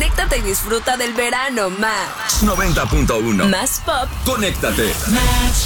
Conéctate y disfruta del verano más. 90.1. Más pop. Conéctate.